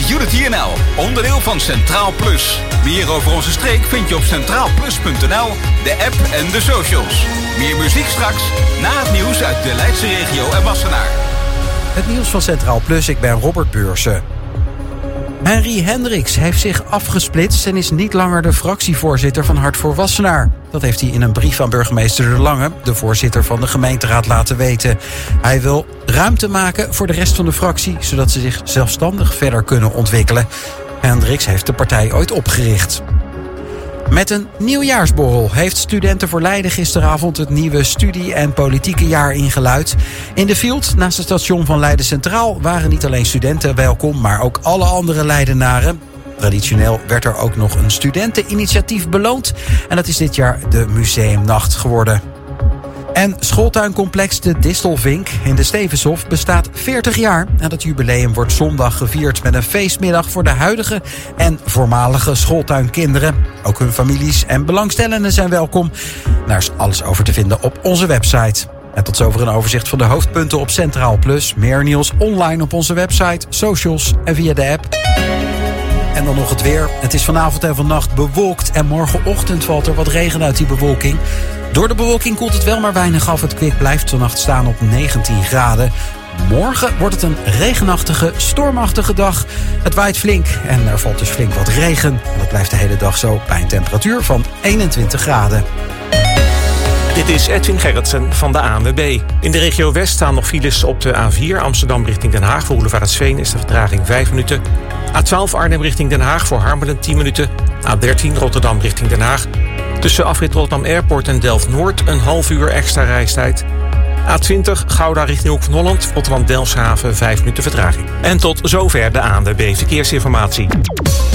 Unity NL, onderdeel van Centraal Plus. Meer over onze streek vind je op centraalplus.nl, de app en de socials. Meer muziek straks, na het nieuws uit de Leidse regio en Wassenaar. Het nieuws van Centraal Plus, ik ben Robert Beursen. Henry Hendricks heeft zich afgesplitst en is niet langer de fractievoorzitter van Hart voor Wassenaar. Dat heeft hij in een brief aan burgemeester De Lange, de voorzitter van de gemeenteraad, laten weten. Hij wil ruimte maken voor de rest van de fractie, zodat ze zich zelfstandig verder kunnen ontwikkelen. Hendricks heeft de partij ooit opgericht. Met een nieuwjaarsborrel heeft Studenten voor Leiden gisteravond het nieuwe studie- en politieke jaar ingeluid. In de Field, naast het station van Leiden Centraal, waren niet alleen studenten welkom, maar ook alle andere Leidenaren. Traditioneel werd er ook nog een studenteninitiatief beloond. En dat is dit jaar de Museumnacht geworden. En schooltuincomplex De Distelvink in de Stevenshof bestaat 40 jaar. En dat jubileum wordt zondag gevierd met een feestmiddag voor de huidige en voormalige schooltuinkinderen. Ook hun families en belangstellenden zijn welkom. Daar is alles over te vinden op onze website. En tot zover een overzicht van de hoofdpunten op Centraal Plus. Meer nieuws online op onze website, socials en via de app. En dan nog het weer. Het is vanavond en vannacht bewolkt en morgenochtend valt er wat regen uit die bewolking. Door de bewolking koelt het wel maar weinig af. Het kwik blijft vannacht staan op 19 graden. Morgen wordt het een regenachtige, stormachtige dag. Het waait flink en er valt dus flink wat regen. En dat blijft de hele dag zo bij een temperatuur van 21 graden. Dit is Edwin Gerritsen van de ANWB. In de regio West staan nog files op de A4 Amsterdam richting Den Haag. Voor Boulevard is de vertraging 5 minuten. A12 Arnhem richting Den Haag voor Harmelen 10 minuten. A13 Rotterdam richting Den Haag. Tussen afrit Rotterdam Airport en Delft-Noord een half uur extra reistijd. A20 Gouda richting Hoek van Holland. Rotterdam Delfshaven 5 minuten vertraging. En tot zover de ANWB Verkeersinformatie.